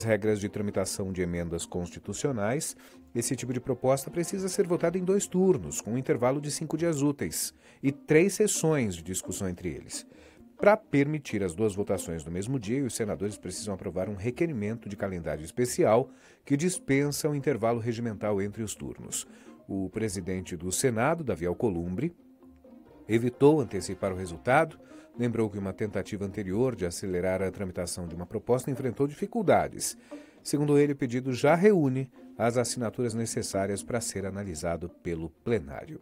regras de tramitação de emendas constitucionais, esse tipo de proposta precisa ser votada em 2 turnos, com um intervalo de 5 dias úteis e 3 sessões de discussão entre eles. Para permitir as 2 votações no mesmo dia, os senadores precisam aprovar um requerimento de calendário especial que dispensa o intervalo regimental entre os turnos. O presidente do Senado, Davi Alcolumbre, evitou antecipar o resultado, lembrou que uma tentativa anterior de acelerar a tramitação de uma proposta enfrentou dificuldades. Segundo ele, o pedido já reúne as assinaturas necessárias para ser analisado pelo plenário.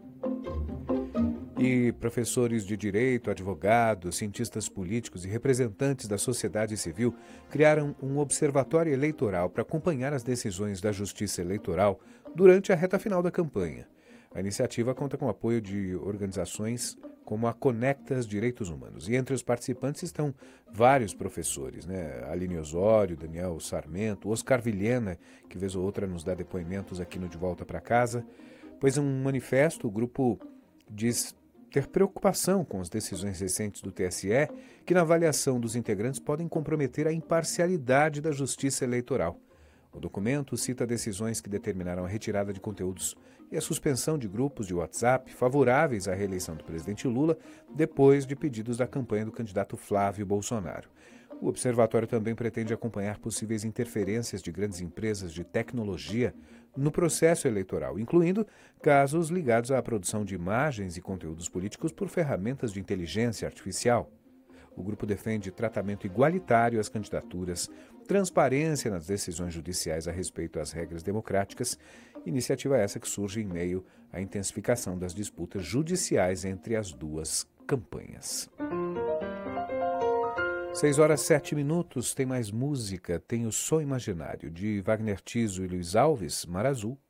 E professores de direito, advogados, cientistas políticos e representantes da sociedade civil criaram um observatório eleitoral para acompanhar as decisões da Justiça Eleitoral durante a reta final da campanha. A iniciativa conta com o apoio de organizações como a Conectas Direitos Humanos. E entre os participantes estão vários professores, Aline Osório, Daniel Sarmento, Oscar Vilhena, que vez ou outra nos dá depoimentos aqui no De Volta para Casa. Pois em um manifesto, o grupo diz ter preocupação com as decisões recentes do TSE, que na avaliação dos integrantes podem comprometer a imparcialidade da Justiça Eleitoral. O documento cita decisões que determinaram a retirada de conteúdos e a suspensão de grupos de WhatsApp favoráveis à reeleição do presidente Lula depois de pedidos da campanha do candidato Flávio Bolsonaro. O observatório também pretende acompanhar possíveis interferências de grandes empresas de tecnologia no processo eleitoral, incluindo casos ligados à produção de imagens e conteúdos políticos por ferramentas de inteligência artificial. O grupo defende tratamento igualitário às candidaturas, transparência nas decisões judiciais a respeito às regras democráticas, iniciativa essa que surge em meio à intensificação das disputas judiciais entre as 2 campanhas. 6h07, tem mais música, tem o Som Imaginário, de Wagner Tiso e Luiz Alves, Mar Azul.